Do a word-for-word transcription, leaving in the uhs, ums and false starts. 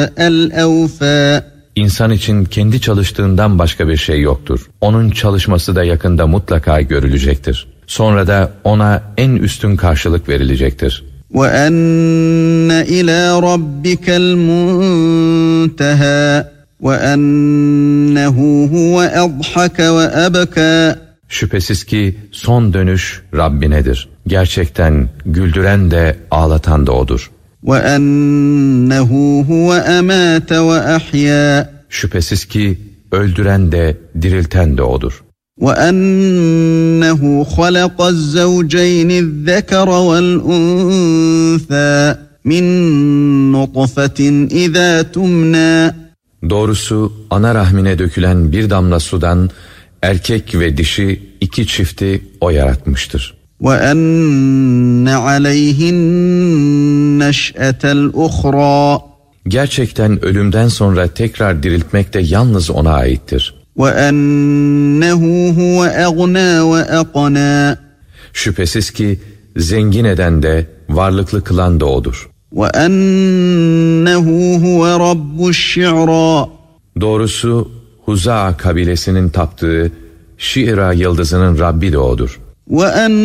الأوفى. İnsan için kendi çalıştığından başka bir şey yoktur. Onun çalışması da yakında mutlaka görülecektir. Sonra da ona en üstün karşılık verilecektir. وَأَنَّ إِلَى رَبِّكَ الْمُنْتَهَى وَأَنَّهُ هُوَ أَضْحَكَ وَأَبْكَى. Şüphesiz ki son dönüş Rabbinedir. Gerçekten güldüren de ağlatan da O'dur. وَأَنَّهُ هُوَ أَمَاتَ وَأَحْيَا. Şüphesiz ki öldüren de dirilten de O'dur. وَأَنَّهُ خَلَقَ الزَّوْجَيْنِ الذَّكَرَ وَالْأُنْثَى مِنْ نُطْفَةٍ إِذَا تُمْنَى. Doğrusu ana rahmine dökülen bir damla sudan erkek ve dişi iki çifti O yaratmıştır. وَأَنَّ عَلَيْهِ النَّشْأَةَ الْأُخْرَى. Gerçekten ölümden sonra tekrar diriltmek de yalnız O'na aittir. وَأَنَّهُ هُوَ أَغْنَى وَأَقْنَى. Şüphesiz ki zengin eden de varlıklı kılan da O'dur. وَأَنَّهُ هُوَ رَبُّ الشِّعْرَى. Doğrusu Huza kabilesinin taptığı Şi'ra yıldızının Rabbi de O'dur. وَأَنَّ